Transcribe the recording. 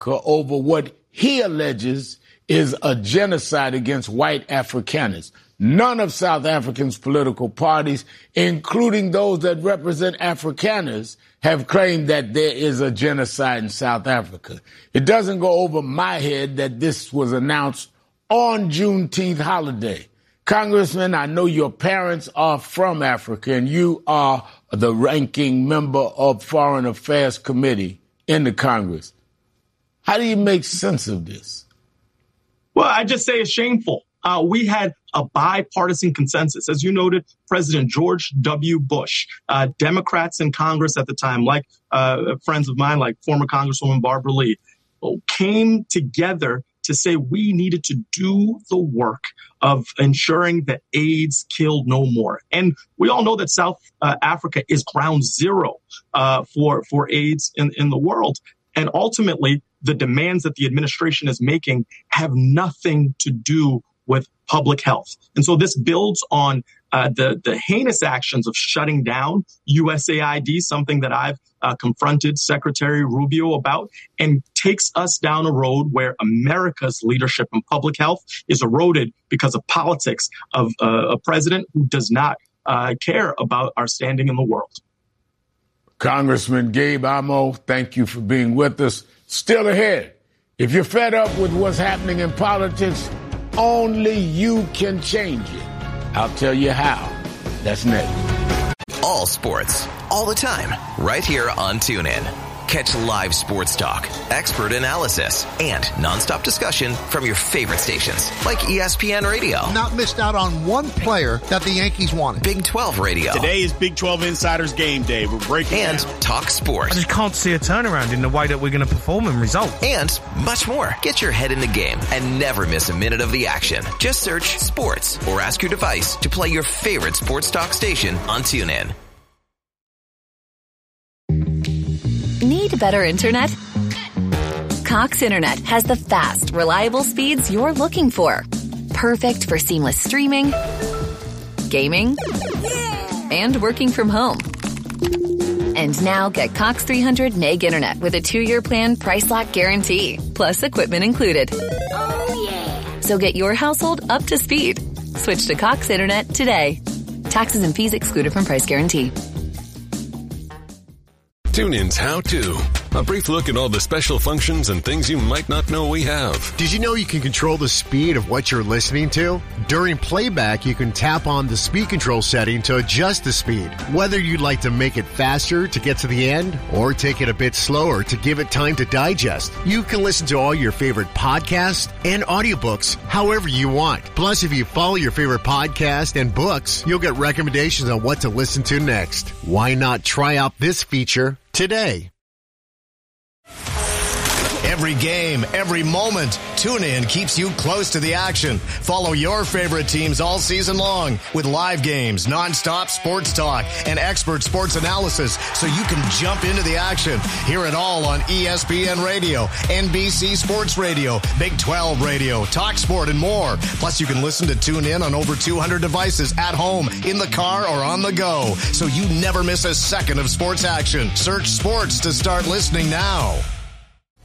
over what he alleges is a genocide against white Afrikaners. None of South Africa's political parties, including those that represent Afrikaners, have claimed that there is a genocide in South Africa. It doesn't go over my head that this was announced on Juneteenth holiday. Congressman, I know your parents are from Africa, and you are the ranking member of Foreign Affairs Committee in the Congress. How do you make sense of this? Well, I just say it's shameful. We had a bipartisan consensus. As you noted, President George W. Bush, Democrats in Congress at the time, like friends of mine, like former Congresswoman Barbara Lee, came together to say we needed to do the work of ensuring that AIDS killed no more. And we all know that South Africa is ground zero for AIDS in the world. And ultimately, the demands that the administration is making have nothing to do with public health. And so this builds on the heinous actions of shutting down USAID, something that I've confronted Secretary Rubio about, and takes us down a road where America's leadership in public health is eroded because of politics of a president who does not care about our standing in the world. Congressman Gabe Amo, thank you for being with us. Still ahead, if you're fed up with what's happening in politics, only you can change it. I'll tell you how. That's next. All sports, all the time, right here on TuneIn. Catch live sports talk, expert analysis, and nonstop discussion from your favorite stations like ESPN Radio. Not missed out on one player that the Yankees wanted. Big 12 Radio. Today is Big 12 Insiders Game Day. We're breaking and down. Talk sports. I just can't see a turnaround in the way that we're going to perform and result. And much more. Get your head in the game and never miss a minute of the action. Just search sports or ask your device to play your favorite sports talk station on TuneIn. Need better internet? Cox Internet has the fast, reliable speeds you're looking for. Perfect for seamless streaming, gaming, and working from home. And now get Cox 300 meg internet with a 2-year plan price lock guarantee, plus equipment included. Oh, yeah. So get your household up to speed. Switch to Cox Internet today. Taxes and fees excluded from price guarantee. TuneIn's How To. A brief look at all the special functions and things you might not know we have. Did you know you can control the speed of what you're listening to? During playback, you can tap on the speed control setting to adjust the speed. Whether you'd like to make it faster to get to the end or take it a bit slower to give it time to digest, you can listen to all your favorite podcasts and audiobooks however you want. Plus, if you follow your favorite podcast and books, you'll get recommendations on what to listen to next. Why not try out this feature today? Every game, every moment, TuneIn keeps you close to the action. Follow your favorite teams all season long with live games, nonstop sports talk, and expert sports analysis so you can jump into the action. Hear it all on ESPN Radio, NBC Sports Radio, Big 12 Radio, Talk Sport, and more. Plus, you can listen to TuneIn on over 200 devices at home, in the car, or on the go, so you never miss a second of sports action. Search sports to start listening now.